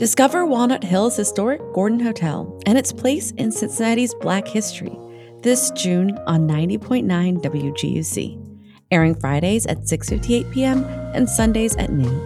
Discover Walnut Hill's historic Gordon Hotel and its place in Cincinnati's Black history this June on 90.9 WGUC, airing Fridays at 6:58 p.m. and Sundays at noon.